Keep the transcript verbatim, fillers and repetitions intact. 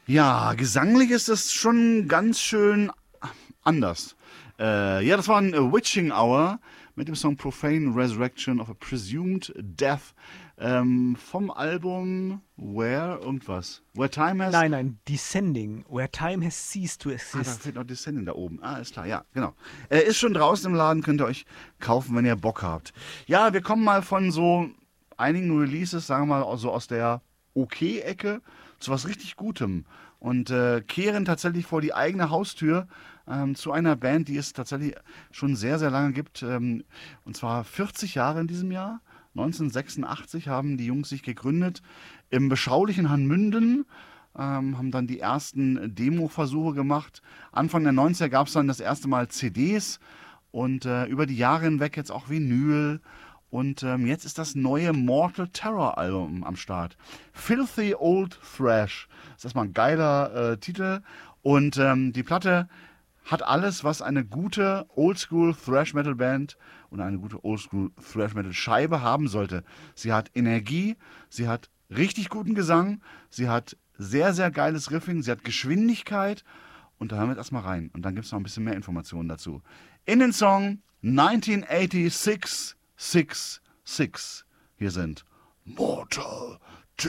Ja, gesanglich ist das schon ganz schön anders. Äh, ja, das war ein äh, Witching Hour mit dem Song Profane Resurrection of a Presumed Death ähm, vom Album Where irgendwas. Where Time Has... Nein, nein, Descending, Where Time Has Ceased to Ah, da Exist. fehlt noch Descending da oben. Ah, ist klar, ja, genau. Äh, ist schon draußen im Laden, könnt ihr euch kaufen, wenn ihr Bock habt. Ja, wir kommen mal von so einigen Releases, sagen wir mal, so aus der Okay-Ecke zu was richtig Gutem. Und äh, kehren tatsächlich vor die eigene Haustür ähm, zu einer Band, die es tatsächlich schon sehr, sehr lange gibt. Ähm, und zwar vierzig Jahre in diesem Jahr. neunzehnhundertsechsundachtzig haben die Jungs sich gegründet im beschaulichen Hanmünden. Ähm, haben dann die ersten Demo-Versuche gemacht. Anfang der neunziger gab es dann das erste Mal C Ds und äh, über die Jahre hinweg jetzt auch Vinyl. Und ähm, jetzt ist das neue Mortal Terror Album am Start. Filthy Old Thrash. Das ist erstmal ein geiler äh, Titel. Und ähm, die Platte hat alles, was eine gute Oldschool Thrash Metal Band und eine gute Oldschool Thrash Metal Scheibe haben sollte. Sie hat Energie, sie hat richtig guten Gesang, sie hat sehr, sehr geiles Riffing, sie hat Geschwindigkeit. Und da hören wir jetzt erstmal rein. Und dann gibt es noch ein bisschen mehr Informationen dazu. In den Song neunzehnhundertsechsundachtzig. Six, Six. Hier sind Mortal